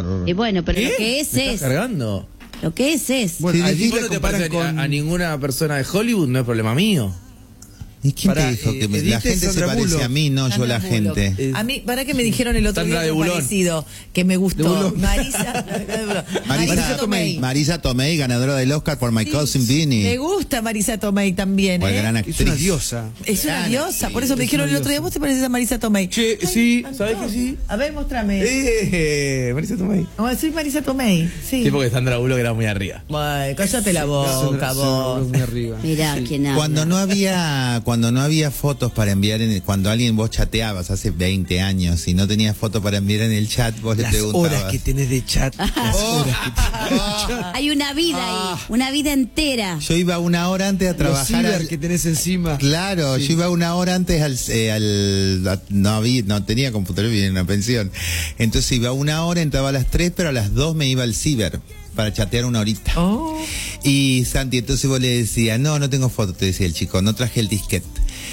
actor. Y bueno, pero ¿Qué? lo que es ¿Me estás cargando? Lo que es. Bueno, Sí, a ti sí, no te parece a ninguna persona de Hollywood, no es problema mío. ¿Y quién Para, te dijo que Edith la gente se Sandra parece Bullock. a mí, no yo la Sandra Bullock. gente? A mí, ¿para qué me dijeron el otro Sandra día de algo Bulón. parecido? Que me De gustó. Bulón. Marisa Tomei. Marisa Tomei, ganadora del Oscar por My Cousin Vinny. Me gusta Marisa Tomei también, Fue gran Es una actriz. diosa. Es una diosa, por eso me es dijeron una el otro día, diosa. vos te pareces a Marisa Tomei. Che, Ay, sí, me ¿sabés encantó. que sí? A ver, mostrame. Marisa Tomei. No, soy Marisa Tomei, sí. Sí, porque Sandra Bullock era muy arriba. Bueno, cállate la boca, Sandra vos. Bullock muy arriba. Mirá quién habla. Cuando no había fotos para enviar cuando alguien vos chateabas hace 20 años y no tenías fotos para enviar en el chat, vos le Las preguntabas. horas que tenés de chat. Las horas que tenés de chat. Hay una vida ahí, una vida entera. Yo iba una hora antes a Los trabajar. ciber que tenés encima. Claro, Sí. yo iba una hora antes no tenía computadora, vivía en una pensión. Entonces iba una hora, entraba a las 3, pero a las 2 me iba al ciber para chatear una horita. Oh. Y Santi, entonces vos le decías, no tengo foto, te decía el chico, no traje el disquete.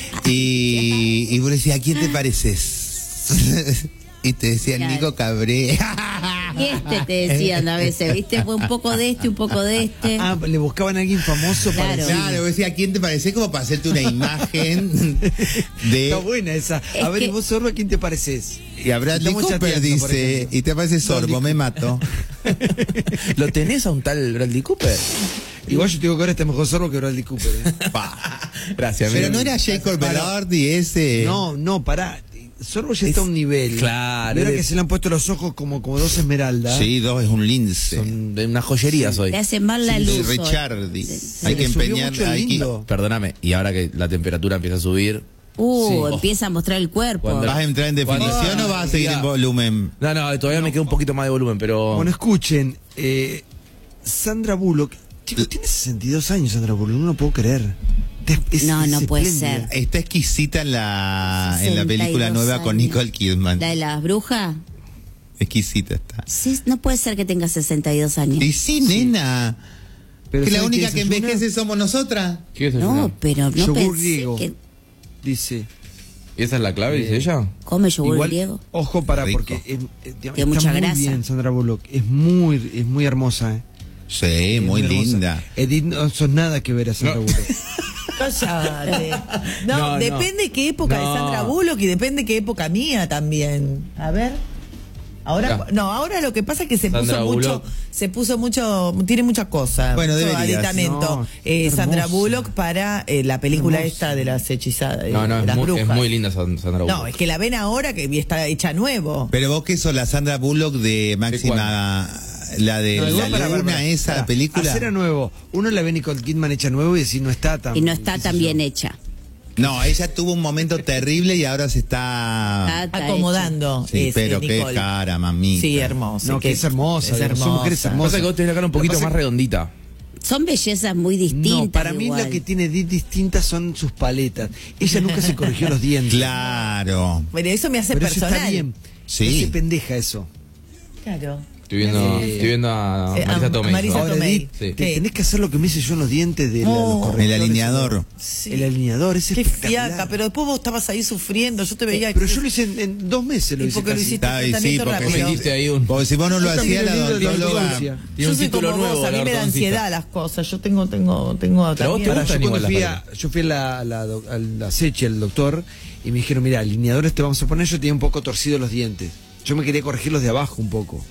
Y vos le decías, ¿a quién te pareces? Y te decía, Claro. Nico Cabré. Y te decían a veces, ¿viste? Fue un poco de este, un poco de este. Ah, le buscaban a alguien famoso para Claro. decirle. Claro, vos decías, ¿a quién te pareces? Como para hacerte una imagen de... Está buena esa. Es A ver, que- ¿y vos, Sorbo, a quién te pareces? Y a Bradley Estamos Cooper chateando, por dice, ejemplo. y te parece sorbo, me mato. ¿Lo tenés a un tal Bradley Cooper? Igual yo te digo que ahora está mejor Sorbo que Bradley Cooper. Gracias, Pero amigo. no era Jacob Velarde ese. No, pará. Sorbo ya está a un nivel. Claro, Mira eres- que se le han puesto los ojos como dos esmeraldas. Sí, 2 es un lince. Son de una joyería soy. Le hacen mal la Sí, luz. hoy. Richardi. Sí. Hay que Le subió empeñar. mucho el Hay que, lindo. Perdóname, y ahora que la temperatura empieza a subir. Sí. Empieza a mostrar el cuerpo. Cuando- ¿Vas a entrar en definición Cuando- o vas a seguir en volumen? No, todavía me queda un poquito más de volumen, pero. Bueno, escuchen. Sandra Bullock. Chicos, tiene 62 años Sandra Bullock. No lo puedo creer. No puede espléndida. ser. Está exquisita en la 62 película nueva con años. Nicole Kidman. ¿La de las brujas? Exquisita está. Sí, no puede ser que tenga 62 años. Y sí, nena. Pero Que la ¿saben qué única que desayuna? envejece somos nosotras. ¿Qué es No, pero no Yogur pensé griego. que Dice. ¿Y esa es la clave, dice ella? come yogur Igual, griego. ojo Rico. porque Tiene mucha muy grasa. bien Sandra Bullock. Es muy hermosa. Sí, muy hermosa. linda. Edith, no sos nada que ver a Sandra Bullock. Cállate. No, No, no. depende qué época No. de Sandra Bullock y depende qué época mía también. A ver. Ahora, Ya. no, ahora lo que pasa es que Sandra Bullock. tiene muchas cosas. Bueno, mucho deberías. aditamento. No, Sandra hermosa. Bullock para la película Hermosa. esta de las hechizadas, No, de las es brujas. muy linda Sandra Bullock. No, es que la ven ahora que está hecha nuevo. Pero vos que sos la Sandra Bullock de Máxima, la de No, la igual luna, esa pará. película. Hacer a nuevo. Uno la ve Nicole Kidman hecha nuevo y decir no está tan. Y no está qué sé tan yo. bien hecha. No, ella tuvo un momento terrible y ahora se está... Está Acomodando. Sí, pero qué Nicole. cara, mamita. Sí, hermosa. No, que es hermosa, son mujeres hermosas. Pasa que vos tenés la cara un poquito Lo que pasa más redondita. hecha. Son bellezas muy distintas. No, para mí igual. lo que tiene Edith distinta son sus paletas. Ella nunca se corrigió los dientes. Claro. Pero eso me hace Pero eso personal. está bien. Sí. Me hace pendeja eso. Claro. Estoy viendo a Marisa Tomei. Marisa yo. Ahora, Tomei. Edith, Sí. tenés que hacer lo que me hice yo en los dientes de los correctores. El alineador. Sí. El alineador, ese Qué espectacular. fiaca, pero después vos estabas ahí sufriendo, yo te veía... Pero yo lo hice en 2 meses. Lo ¿Y hice por qué lo casi. hiciste? Está, y sí, Tratamiento porque rápido. si, Hiciste ahí un- porque si vos no lo Yo también hacías, la he leído de la odontóloga... ortodoncia. Tiene Yo un soy título como nuevo. vos, a mí la me da ortodoncista. ansiedad las cosas, yo tengo Pero a vos te tratamiento. Pará, gustan yo cuando igual fui las yo fui a la Sechi, al doctor, y me dijeron, mira, alineadores te vamos a poner, yo tenía un poco torcidos los dientes. Yo me quería corregirlos de abajo un poco.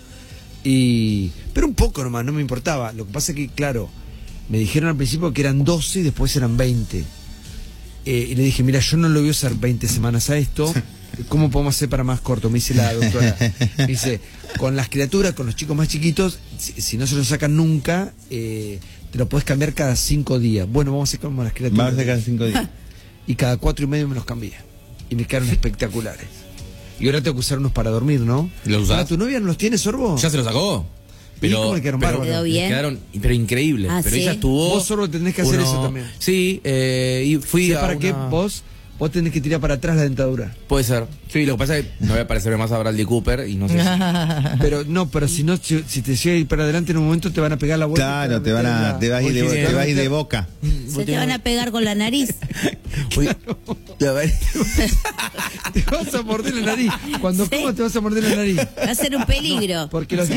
Pero un poco nomás, no me importaba. Lo que pasa es que, claro, me dijeron al principio que eran 12 y después eran 20. Y le dije, mira, yo no lo voy a usar 20 semanas a esto. ¿Cómo podemos hacer para más corto? Me dice la doctora. Me dice, con las criaturas, con los chicos más chiquitos, si no se lo sacan nunca, te lo puedes cambiar cada 5 días. Bueno, vamos a hacer como las criaturas. Vamos a sacar 5 días. Y cada 4 y medio me los cambié. Y me quedaron espectaculares. Y ahora tengo que usar unos para dormir, ¿no? ¿Los usás? ¿Para tu novia no los tiene, Sorbo? ¿Ya se lo sacó? ¿Y cómo le quedaron bárbaros? ¿Quedó bien? le quedaron, pero increíbles. Ah, pero ¿sí? ella estuvo... Vos solo tenés que hacer eso también. Sí, y fui ¿Sabés a para una- qué? Vos tenés que tirar para atrás la dentadura. Puede ser. Sí, lo que pasa es que no voy a parecerme más a Bradley Cooper y no sé si... Pero no, pero si no, si te llega a ir para adelante en un momento te van a pegar la vuelta. Claro, te vas a ir de boca. Se te van a pegar con la nariz. Uy, a ver. Te vas a morder la nariz. Cuando Sí. comas te vas a morder la nariz. Va a ser un peligro. Porque los